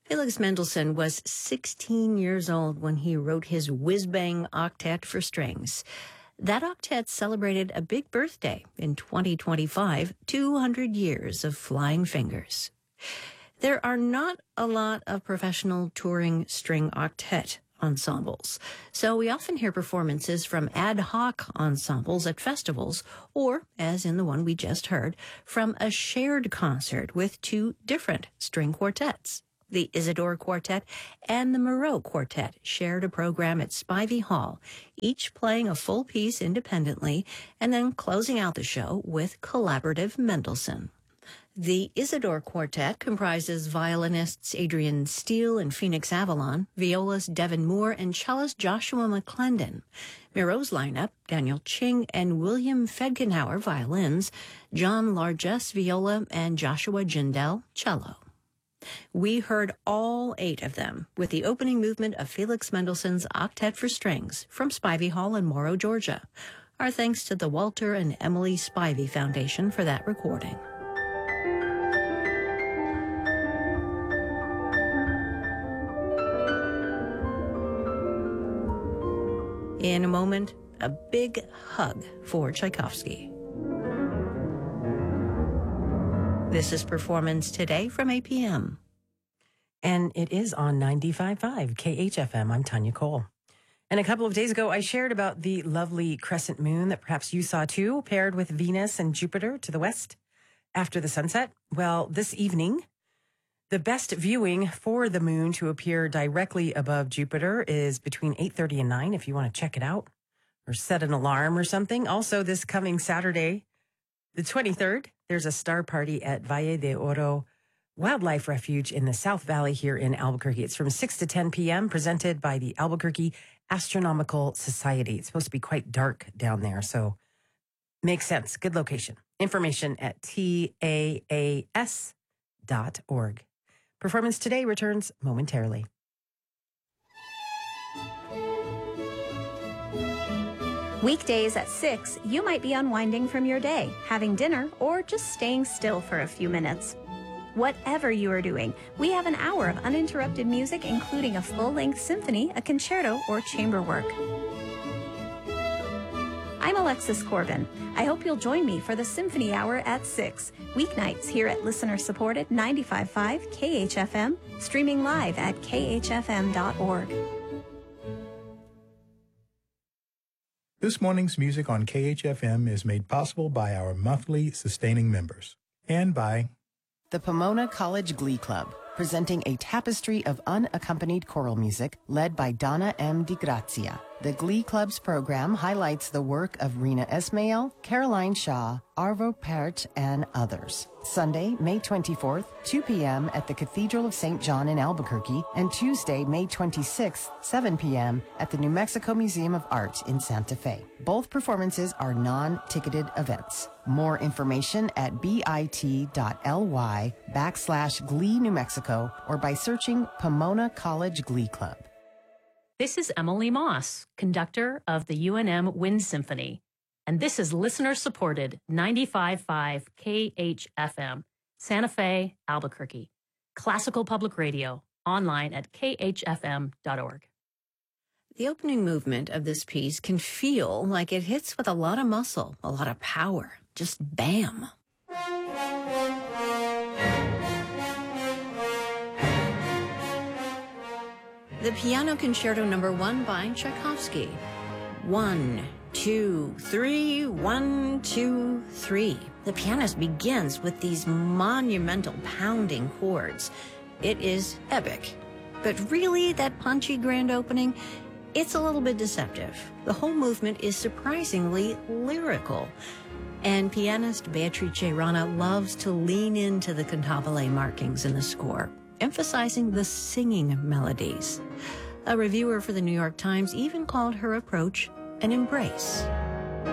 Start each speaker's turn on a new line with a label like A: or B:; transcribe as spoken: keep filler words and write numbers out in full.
A: Felix Mendelssohn was sixteen years old when he wrote his whiz-bang octet for strings. That octet celebrated a big birthday in twenty twenty-five, two hundred years of flying fingers. There are not a lot of professional touring string octet ensembles, so we often hear performances from ad hoc ensembles at festivals, or, as in the one we just heard, from a shared concert with two different string quartets. The Isidore Quartet and the Moreau Quartet shared a program at Spivey Hall, each playing a full piece independently and then closing out the show with collaborative Mendelssohn. The Isidore Quartet comprises violinists Adrian Steele and Phoenix Avalon, violist Devin Moore, and cellist Joshua McClendon. Moreau's lineup, Daniel Ching and William Fedgenhauer, violins, John Largess, viola, and Joshua Jindal, cello. We heard all eight of them with the opening movement of Felix Mendelssohn's Octet for Strings from Spivey Hall in Morrow, Georgia. Our thanks to the Walter and Emily Spivey Foundation for that recording. In a moment, a big hug for Tchaikovsky. This is Performance Today from A P M.
B: And it is on ninety-five point five K H F M. I'm Tanya Cole. And a couple of days ago, I shared about the lovely crescent moon that perhaps you saw too, paired with Venus and Jupiter to the west after the sunset. Well, this evening, the best viewing for the moon to appear directly above Jupiter is between eight thirty and nine if you want to check it out or set an alarm or something. Also, this coming Saturday, the twenty-third, there's a star party at Valle de Oro Wildlife Refuge in the South Valley here in Albuquerque. It's from six to ten p.m., presented by the Albuquerque Astronomical Society. It's supposed to be quite dark down there, so makes sense. Good location. Information at T A A S dot org. Performance Today returns momentarily.
C: Weekdays at six, you might be unwinding from your day, having dinner, or just staying still for a few minutes. Whatever you are doing, we have an hour of uninterrupted music, including a full-length symphony, a concerto, or chamber work. I'm Alexis Corbin. I hope you'll join me for the Symphony Hour at six, weeknights here at listener-supported ninety-five point five K H F M, streaming live at K H F M dot org.
D: This morning's music on K H F M is made possible by our monthly sustaining members and by
E: the Pomona College Glee Club, presenting a tapestry of unaccompanied choral music led by Donna M. DiGrazia. The Glee Club's program highlights the work of Rena Esmail, Caroline Shaw, Arvo Pärt, and others. Sunday, May twenty-fourth, two p.m. at the Cathedral of Saint John in Albuquerque, and Tuesday, May twenty-sixth, seven p.m. at the New Mexico Museum of Art in Santa Fe. Both performances are non-ticketed events. More information at bit.ly backslash Glee New Mexico or by searching Pomona College Glee Club.
F: This is Emily Moss, conductor of the U N M Wind Symphony, and this is listener-supported ninety-five point five K H F M, Santa Fe, Albuquerque. Classical Public Radio, online at K H F M dot org.
A: The opening movement of this piece can feel like it hits with a lot of muscle, a lot of power. Just bam. The Piano Concerto Number One by Tchaikovsky. One, two, three, one, two, three. The pianist begins with these monumental pounding chords. It is epic. But really, that punchy grand opening, it's a little bit deceptive. The whole movement is surprisingly lyrical. And pianist Beatrice Rana loves to lean into the cantabile markings in the score, emphasizing the singing melodies. A reviewer for the New York Times even called her approach an embrace.